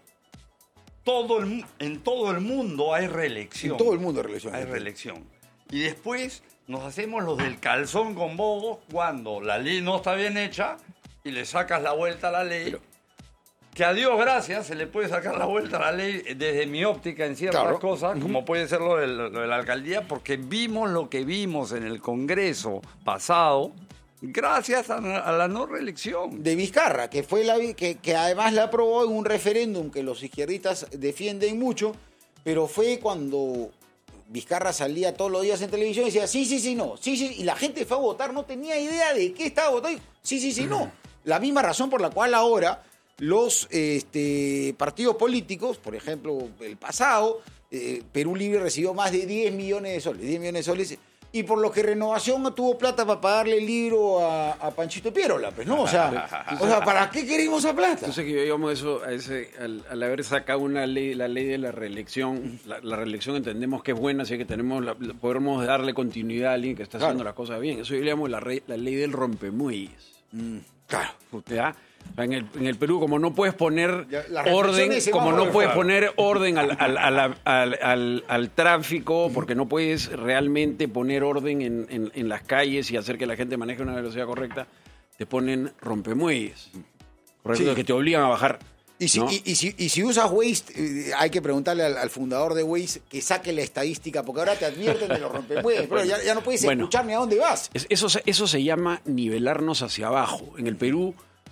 Todo el, mu- en todo el mundo hay reelección. En todo el mundo hay reelección. Hay reelección. Y después nos hacemos los del calzón con bobos cuando la ley no está bien hecha y le sacas la vuelta a la ley. Que a Dios gracias se le puede sacar la vuelta a la ley desde mi óptica en ciertas Claro. cosas, como puede ser lo de, lo de la alcaldía, porque vimos lo que vimos en el Congreso pasado gracias a, a la no reelección. De Vizcarra, que fue la vi- que, que además la aprobó en un referéndum que los izquierdistas defienden mucho, pero fue cuando Vizcarra salía todos los días en televisión y decía sí, sí, sí, no, sí, sí, y la gente fue a votar, no tenía idea de qué estaba votando, sí, sí, sí, no. La misma razón por la cual ahora los este, partidos políticos, por ejemplo, el pasado, eh, Perú Libre recibió más de diez millones de soles, diez millones de soles, y por lo que Renovación no tuvo plata para pagarle el libro a, a Panchito Piérola, pues, ¿no? O sea, o sea, ¿para qué queremos esa plata? Entonces que yo llamo eso, a ese, al, al haber sacado una ley, la ley de la reelección, la, la reelección entendemos que es buena, así que tenemos la- la- podemos darle continuidad a alguien que está Claro. haciendo las cosas bien. Eso yo le llamo la, re- la ley del rompemuelles. Claro. ¿Ya? O sea, En el, en el Perú, como no puedes poner Ya, la reflexión orden, de como semáforo, no puedes claro. poner orden al, al, al, al, al- al tráfico, porque no puedes realmente poner orden en, en- en las calles y hacer que la gente maneje a una velocidad correcta, te ponen rompemuelles. Correcto, Sí. que te obligan a bajar. Y si, ¿no? y, y si, y si usas Waze, eh, hay que preguntarle al, al fundador de Waze que saque la estadística, porque ahora te advierten de los rompemuelles, pero ya, ya no puedes Bueno. escuchar ni a dónde vas. Es- Eso, se- eso se llama nivelarnos hacia abajo. En el Perú,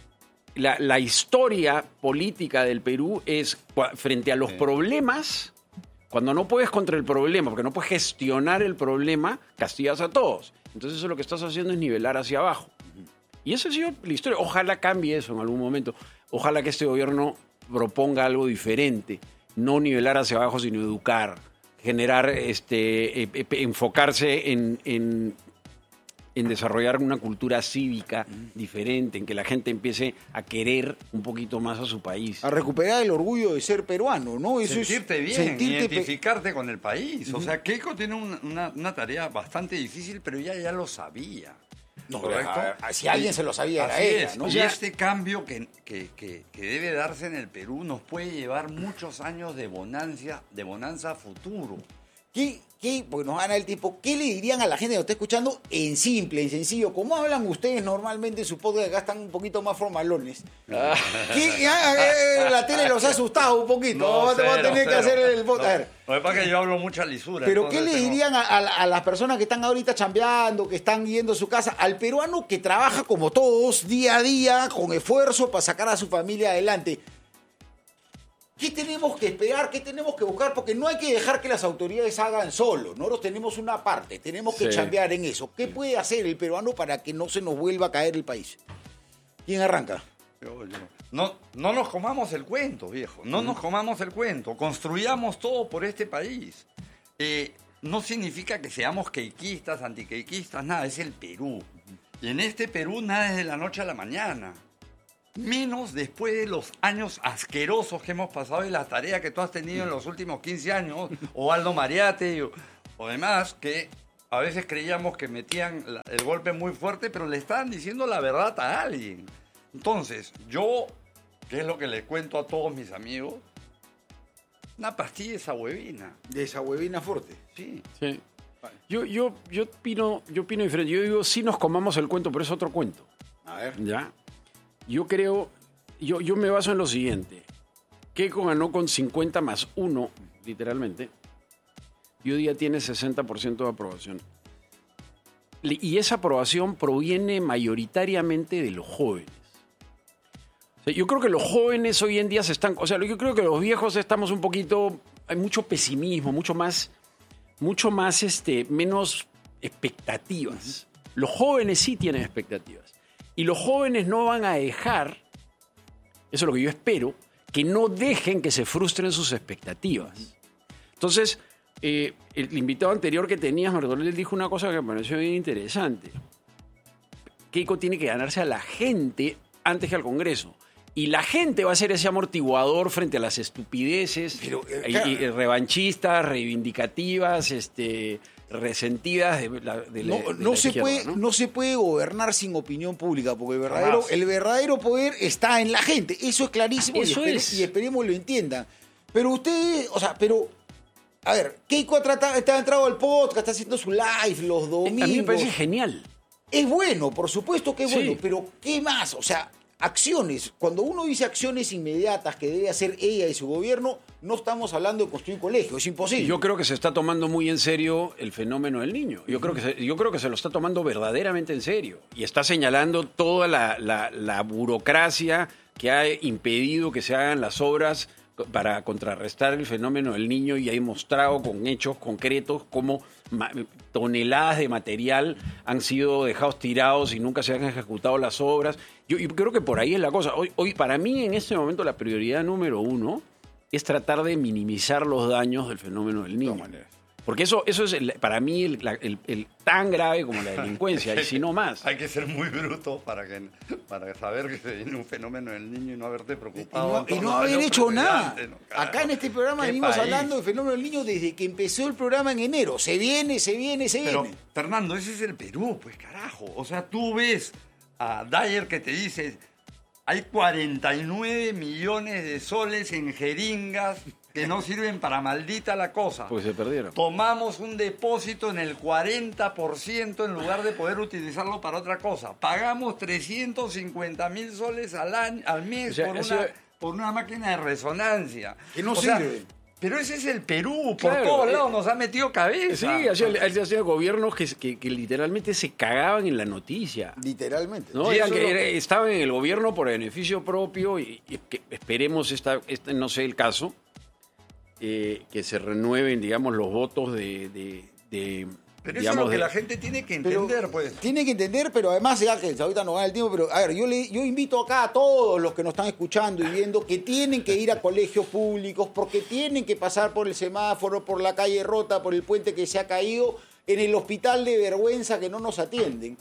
la, la historia política del Perú es cua- frente a los problemas, cuando no puedes contra el problema, porque no puedes gestionar el problema, castigas a todos. Entonces eso lo que estás haciendo es nivelar hacia abajo. Y esa ha sido la historia. Ojalá cambie eso en algún momento. Ojalá que este gobierno proponga algo diferente. No nivelar hacia abajo, sino educar. Generar, este, eh, eh, enfocarse en, en, en desarrollar una cultura cívica diferente, en que la gente empiece a querer un poquito más a su país. A recuperar el orgullo de ser peruano, ¿no? Eso es Sentirte bien, sentirte pe- identificarte con el país. O sea, Keiko tiene una, una- una tarea bastante difícil, pero ella ya lo sabía. No, ¿correcto? a- a- si alguien se lo sabía era Así ella, es. ¿no? Y O sea, este cambio que, que- que- que debe darse en el Perú nos puede llevar muchos años de bonanza, de bonanza a futuro. ¿Qué, qué, porque nos gana el tiempo, ¿qué le dirían a la gente que nos está escuchando en simple, en sencillo? ¿Cómo hablan ustedes normalmente en su podcast? Acá están un poquito más formalones. ¿Qué- ya, eh, la tele los ha asustado un poquito. No, Vamos a cero, tener que cero. hacer el podcast. A ver, Lo que pasa es que yo hablo mucha lisura. pero ¿qué entonces le tengo- dirían a, a- a las personas que están ahorita chambeando, que están yendo a su casa, al peruano que trabaja como todos, día a día, con esfuerzo para sacar a su familia adelante? ¿qué tenemos que esperar? ¿Qué tenemos que buscar? Porque no hay que dejar que las autoridades hagan solo. Nosotros tenemos una parte, tenemos que Sí. chambear en eso. ¿Qué puede hacer el peruano para que no se nos vuelva a caer el país? ¿Quién arranca? Yo- yo- No, no nos comamos el cuento, viejo. No nos comamos el cuento. Construyamos todo por este país. Eh, no significa que seamos queiquistas, antiqueiquistas, nada. Es el Perú. Y en este Perú nada es de la noche a la mañana. Menos después de los años asquerosos que hemos pasado y la tarea que tú has tenido en los últimos quince años, o Aldo Mariate, o, o demás, que a veces creíamos que metían la- el golpe muy fuerte, pero le estaban diciendo la verdad a alguien. Entonces, yo, ¿qué es lo que les cuento a todos mis amigos? Una pastilla de esa huevina. De esa huevina fuerte. Sí. Sí. Yo, yo, yo, opino, yo opino diferente. Yo digo, sí nos comamos el cuento, pero es otro cuento. A ver. ¿Ya? Yo creo, yo, yo me baso en lo siguiente. Keiko ganó con cincuenta más uno, literalmente. Y hoy día tiene sesenta por ciento de aprobación. Le- Y esa aprobación proviene mayoritariamente de los jóvenes. O sea, yo creo que los jóvenes hoy en día se están... O sea, yo creo que los viejos estamos un poquito... Hay mucho pesimismo, mucho más... Mucho más, este, menos expectativas. Los jóvenes sí tienen expectativas. Y los jóvenes no van a dejar, eso es lo que yo espero, que no dejen que se frustren sus expectativas. Entonces, eh, el invitado anterior que tenías, Martorell, dijo una cosa que me pareció bien interesante. Keiko tiene que ganarse a la gente antes que al Congreso. Y la gente va a ser ese amortiguador frente a las estupideces Pero, eh, y- claro. y revanchistas, reivindicativas, este, resentidas de la, de la- No, de no la se izquierda, puede, ¿no? ¿no? se puede gobernar sin opinión pública, porque el verdadero, Jamás. el verdadero poder está en la gente. Eso es clarísimo Eso y, espere- es. y esperemos lo entiendan. Pero ustedes, o sea, pero, a ver, Keiko ha tratado, está entrado al podcast, está haciendo su live los domingos. A mí me parece genial. Es bueno, por supuesto que es Sí. bueno, pero ¿qué más? O sea, acciones. Cuando uno dice acciones inmediatas que debe hacer ella y su gobierno, no estamos hablando de construir colegios, es imposible. Yo creo que se está tomando muy en serio el fenómeno del niño. Yo creo que se, yo creo que se lo está tomando verdaderamente en serio. Y está señalando toda la, la- la burocracia que ha impedido que se hagan las obras para contrarrestar el fenómeno del niño y ha demostrado con hechos concretos cómo ma- toneladas de material han sido dejados tirados y nunca se han ejecutado las obras. Yo, yo creo que por ahí es la cosa. Hoy, hoy, para mí, en este momento, la prioridad número uno es tratar de minimizar los daños del fenómeno del niño. Porque eso, eso es el- para mí el, la- el- el tan grave como la delincuencia, y si no más. Hay que ser muy bruto para, que, para saber que se viene un fenómeno del niño y no haberte Y preocupado. no, en y todos no los haber años hecho nada. precedentes, ¿no? Carajo. Acá en este programa ¿Qué venimos país? hablando del fenómeno del niño desde que empezó el programa en enero. Se viene, se viene, se Pero, viene. Fernando, ese es el Perú, pues carajo. O sea, tú ves a Dyer que te dice, hay cuarenta y nueve millones de soles en jeringas que no sirven para maldita la cosa. Porque se perdieron. Tomamos un depósito en el cuarenta por ciento en lugar de poder utilizarlo para otra cosa. Pagamos trescientos cincuenta mil soles al, año, al mes O sea, por, eso- una, por una máquina de resonancia. Que no O sea, sirve. pero ese es el Perú. Por Claro, todos eh, lados nos ha metido cabeza. Sí, hacía, hacía gobiernos que, que- que literalmente se cagaban en la noticia. Literalmente. ¿No? Sí, Eran eso que es lo era- que- estaban en el gobierno por beneficio propio y, y que esperemos, esta, este no sé el caso, eh, que se renueven, digamos, los votos de... de- de, Pero eso digamos, es lo que de- la gente tiene que Pero entender, pues. tiene que entender, pero además, ya que ahorita no gana el tiempo, pero a ver, yo, le, yo invito acá a todos los que nos están escuchando y viendo que tienen que ir a colegios públicos porque tienen que pasar por el semáforo, por la calle rota, por el puente que se ha caído, en el hospital de vergüenza que no nos atienden.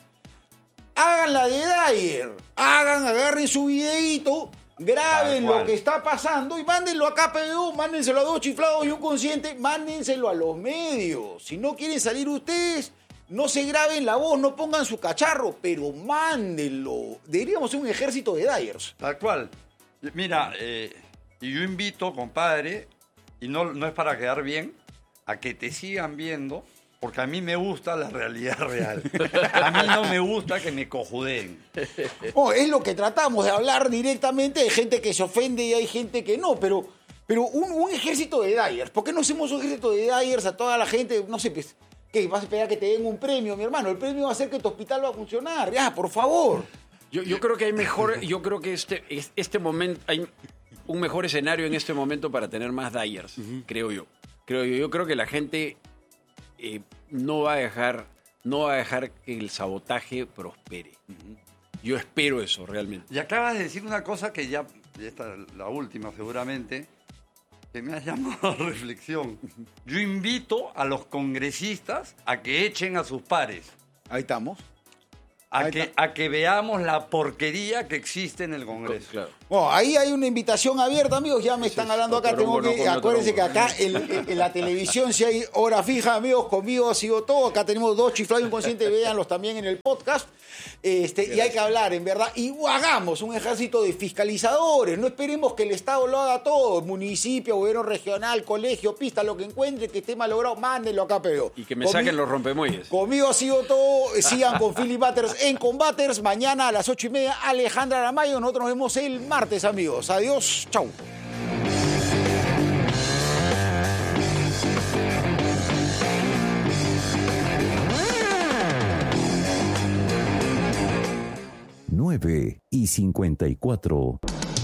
Hagan la de Dyer, hagan, agarren su videíto, graben Tal lo cual. que está pasando y mándenlo a K P B U, mándenselo a dos chiflados y un consciente, mándenselo a los medios. Si no quieren salir ustedes, no se graben la voz, no pongan su cacharro, pero mándenlo. Deberíamos ser un ejército de Dyers. Tal cual. Mira, eh, y yo invito, compadre, y no, no es para quedar bien, a que te sigan viendo, porque a mí me gusta la realidad real. A mí no me gusta que me cojudeen. Oh, es lo que tratamos de hablar directamente. Hay gente que se ofende y hay gente que no, pero, pero un, un ejército de Dyers. ¿Por qué no hacemos un ejército de Dyers a toda la gente? No sé, pues, ¿qué? ¿Vas a esperar que te den un premio, mi hermano? El premio va a hacer que tu hospital va a funcionar. Ya, por favor. Yo, yo creo que hay mejor, yo creo que este, es- este momento, hay un mejor escenario en este momento para tener más Dyers, uh-huh. creo yo. Creo yo. Yo creo que la gente eh, no va a dejar, no va a dejar que el sabotaje prospere. Uh-huh. Yo espero eso, realmente. Y acabas de decir una cosa que ya, esta es la última seguramente, que me ha llamado a reflexión. Yo invito a los congresistas a que echen a sus pares. Ahí estamos. A que, a que veamos la porquería que existe en el Congreso. Claro. Bueno, ahí hay una invitación abierta, amigos. Ya me están sí, hablando acá. Tengo que, acuérdense que acá en, en la televisión si hay hora fija, amigos. Conmigo ha sido todo. Acá tenemos dos chiflados inconscientes. Véanlos también en el podcast. Este, y hay que hablar, en verdad. Y hagamos un ejército de fiscalizadores. No esperemos que el Estado lo haga todo. Municipio, gobierno regional, colegio, pista, lo que encuentre, que esté malogrado, mándenlo acá, pero. Y que me conmigo, saquen los rompemuelles. Conmigo ha sido todo. Sigan con Philip Butters en Combaters. Mañana a las ocho y media, Alejandra Aramayo. Nosotros nos vemos el martes, amigos. Adiós. Chau. nueve y cincuenta y cuatro.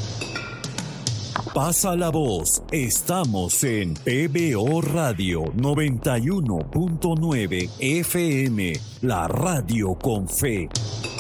Pasa la voz. Estamos en P B O Radio noventa y uno punto nueve F M, la radio con fe.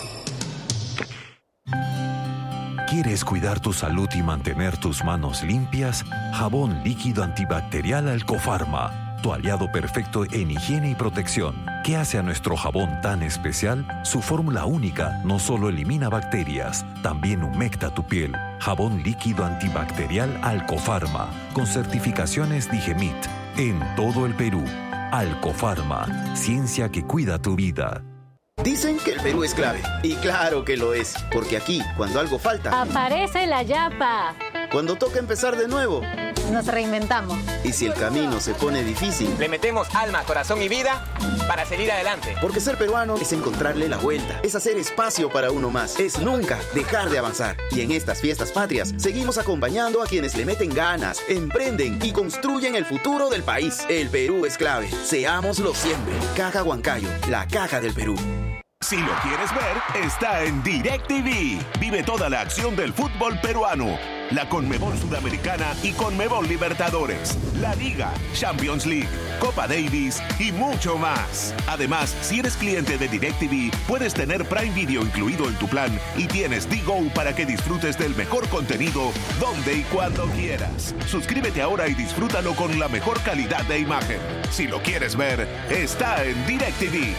¿Quieres cuidar tu salud y mantener tus manos limpias? Jabón líquido antibacterial Alcofarma, tu aliado perfecto en higiene y protección. ¿Qué hace a nuestro jabón tan especial? Su fórmula única no solo elimina bacterias, también humecta tu piel. Jabón líquido antibacterial Alcofarma, con certificaciones Digemit, en todo el Perú. Alcofarma, ciencia que cuida tu vida. Dicen que el Perú es clave, y claro que lo es, porque aquí, cuando algo falta, aparece la yapa. Cuando toca empezar de nuevo, nos reinventamos. Y si el camino se pone difícil, le metemos alma, corazón y vida para seguir adelante. Porque ser peruano es encontrarle la vuelta, es hacer espacio para uno más, es nunca dejar de avanzar. Y en estas fiestas patrias, seguimos acompañando a quienes le meten ganas, emprenden y construyen el futuro del país. El Perú es clave, seámoslo siempre. Caja Huancayo, la caja del Perú. Si lo quieres ver, está en DirecTV. Vive toda la acción del fútbol peruano. La Conmebol Sudamericana y Conmebol Libertadores. La Liga, Champions League, Copa Davis y mucho más. Además, si eres cliente de DirecTV, puedes tener Prime Video incluido en tu plan y tienes D-Go para que disfrutes del mejor contenido donde y cuando quieras. Suscríbete ahora y disfrútalo con la mejor calidad de imagen. Si lo quieres ver, está en DirecTV.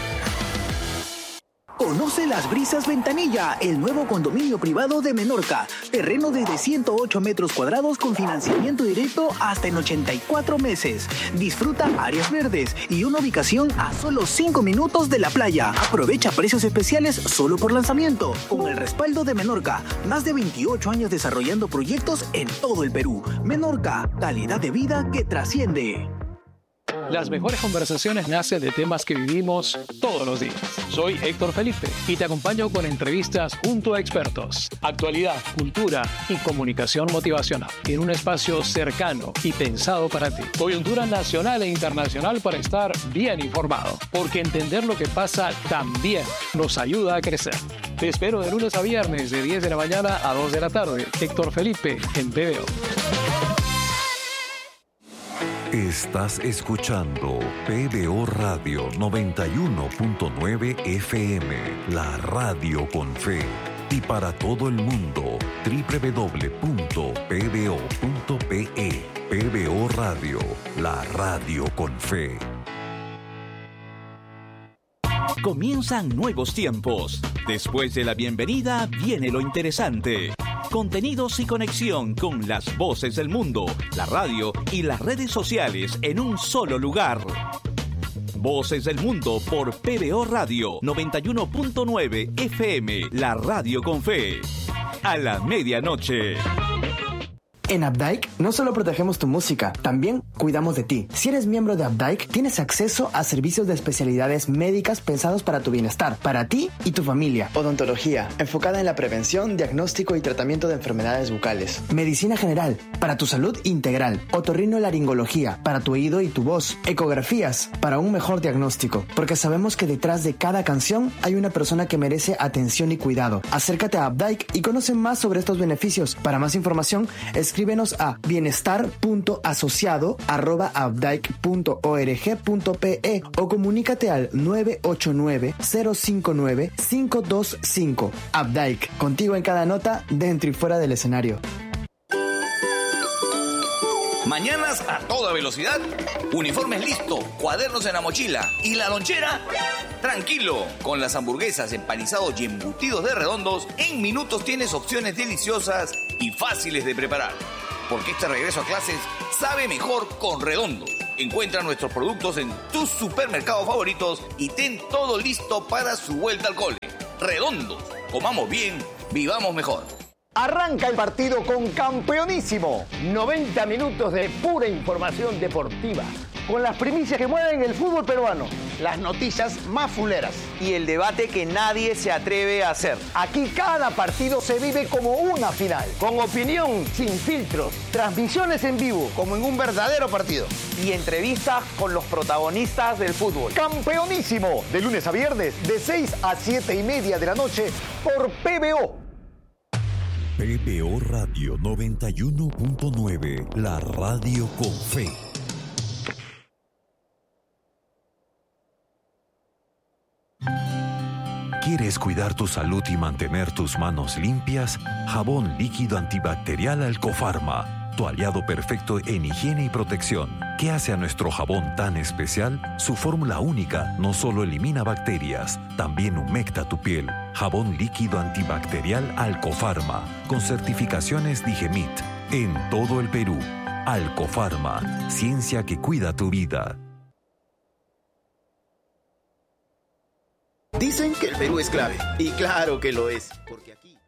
Conoce Las Brisas Ventanilla, el nuevo condominio privado de Menorca. Terreno desde ciento ocho metros cuadrados con financiamiento directo hasta en ochenta y cuatro meses. Disfruta áreas verdes y una ubicación a solo cinco minutos de la playa. Aprovecha precios especiales solo por lanzamiento. Con el respaldo de Menorca, más de veintiocho años desarrollando proyectos en todo el Perú. Menorca, calidad de vida que trasciende. Las mejores conversaciones nacen de temas que vivimos todos los días. Soy Héctor Felipe y te acompaño con entrevistas junto a expertos, actualidad, cultura y comunicación motivacional en un espacio cercano y pensado para ti. Coyuntura nacional e internacional para estar bien informado, porque entender lo que pasa también nos ayuda a crecer. Te espero de lunes a viernes de diez de la mañana a dos de la tarde. Héctor Felipe en P B O. Estás escuchando P B O Radio noventa y uno punto nueve F M, la radio con fe. Y para todo el mundo, doble u doble u doble u punto p b o punto p e. P B O Radio, la radio con fe. Comienzan nuevos tiempos. Después de la bienvenida viene lo interesante. Contenidos y conexión con las voces del mundo, la radio y las redes sociales en un solo lugar. Voces del Mundo por P B O Radio noventa y uno punto nueve F M, la radio con fe. A la medianoche. En Updike no solo protegemos tu música, también cuidamos de ti. Si eres miembro de Updike, tienes acceso a servicios de especialidades médicas pensados para tu bienestar, para ti y tu familia. Odontología, enfocada en la prevención, diagnóstico y tratamiento de enfermedades bucales. Medicina general, para tu salud integral. Otorrinolaringología, para tu oído y tu voz. Ecografías, para un mejor diagnóstico. Porque sabemos que detrás de cada canción hay una persona que merece atención y cuidado. Acércate a Updike y conoce más sobre estos beneficios. Para más información, escribe escríbenos a bienestar punto asociado arroba abdaic punto org punto pe o comunícate al nueve ocho nueve, cero cinco nueve, cinco dos cinco. Abdaic, contigo en cada nota, dentro y fuera del escenario. Mañanas a toda velocidad, uniformes listos, cuadernos en la mochila y la lonchera. Tranquilo, con las hamburguesas, empanizados y embutidos de Redondos, en minutos tienes opciones deliciosas y fáciles de preparar. Porque este regreso a clases sabe mejor con Redondos. Encuentra nuestros productos en tus supermercados favoritos y ten todo listo para su vuelta al cole. Redondos, comamos bien, vivamos mejor. Arranca el partido con Campeonísimo. noventa minutos de pura información deportiva. Con las primicias que mueven el fútbol peruano. Las noticias más fuleras. Y el debate que nadie se atreve a hacer. Aquí cada partido se vive como una final. Con opinión, sin filtros. Transmisiones en vivo, como en un verdadero partido. Y entrevistas con los protagonistas del fútbol. Campeonísimo. De lunes a viernes, de seis a siete y media de la noche, por P B O. P B O Radio noventa y uno punto nueve, la radio con fe. ¿Quieres cuidar tu salud y mantener tus manos limpias? Jabón líquido antibacterial Alcofarma, tu aliado perfecto en higiene y protección. ¿Qué hace a nuestro jabón tan especial? Su fórmula única no solo elimina bacterias, también humecta tu piel. Jabón líquido antibacterial Alcofarma, con certificaciones Digemit, en todo el Perú. Alcofarma, ciencia que cuida tu vida. Dicen que el Perú es clave, y claro que lo es, porque aquí...